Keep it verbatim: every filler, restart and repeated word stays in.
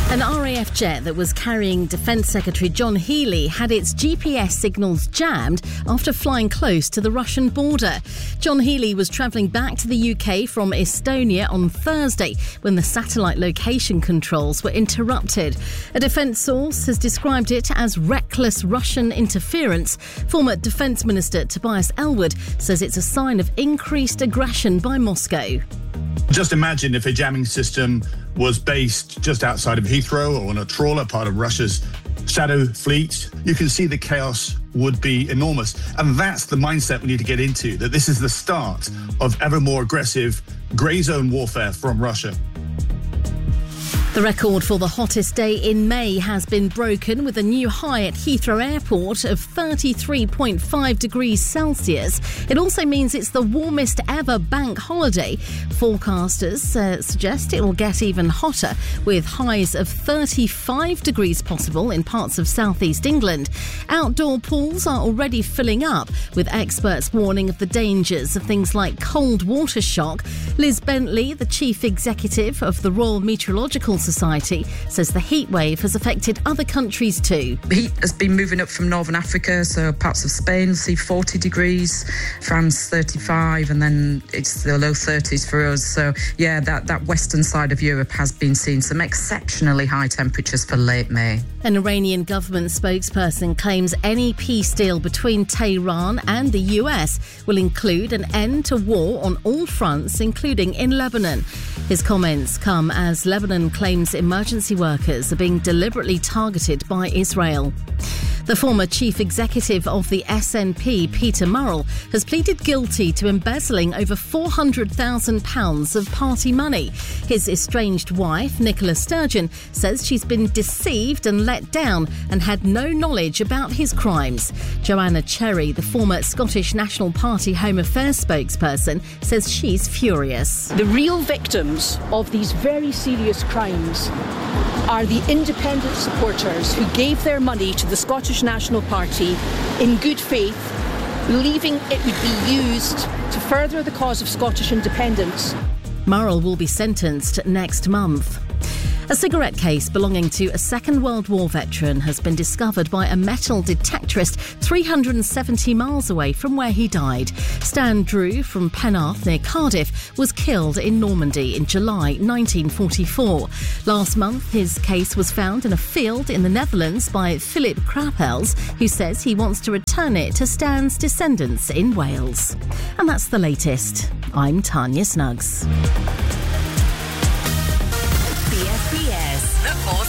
An R A F jet that was carrying Defence Secretary John Healey had its G P S signals jammed after flying close to the Russian border. John Healey was travelling back to the U K from Estonia on Thursday when the satellite location controls were interrupted. A defence source has described it as reckless Russian interference. Former Defence Minister Tobias Ellwood says it's a sign of increased aggression by Moscow. Just imagine if a jamming system was based just outside of Heathrow or on a trawler, part of Russia's shadow fleet. You can see the chaos would be enormous. And that's the mindset we need to get into, that this is the start of ever more aggressive grey zone warfare from Russia. The record for the hottest day in May has been broken with a new high at Heathrow Airport of thirty-three point five degrees Celsius. It also means it's the warmest ever bank holiday. Forecasters uh, suggest it will get even hotter, with highs of thirty-five degrees possible in parts of southeast England. Outdoor pools are already filling up, with experts warning of the dangers of things like cold water shock. Liz Bentley, the chief executive of the Royal Meteorological Society, says the heat wave has affected other countries too. The heat has been moving up from northern Africa, so parts of Spain see forty degrees, France thirty-five, and then it's the low thirties for us. So yeah, that, that western side of Europe has been seeing some exceptionally high temperatures for late May. An Iranian government spokesperson claims any peace deal between Tehran and the U S will include an end to war on all fronts, including in Lebanon. His comments come as Lebanon claims emergency workers are being deliberately targeted by Israel. The former chief executive of the S N P, Peter Murrell, has pleaded guilty to embezzling over four hundred thousand pounds of party money. His estranged wife, Nicola Sturgeon, says she's been deceived and let down and had no knowledge about his crimes. Joanna Cherry, the former Scottish National Party Home Affairs spokesperson, says she's furious. The real victims of these very serious crimes are the independent supporters who gave their money to the Scottish National Party in good faith, believing it would be used to further the cause of Scottish independence. Murrell will be sentenced next month. A cigarette case belonging to a Second World War veteran has been discovered by a metal detectorist three hundred seventy miles away from where he died. Stan Drew from Penarth near Cardiff was killed in Normandy in July nineteen forty-four. Last month, his case was found in a field in the Netherlands by Philip Krapels, who says he wants to return it to Stan's descendants in Wales. And that's the latest. I'm Tanya Snuggs. B S B S, the four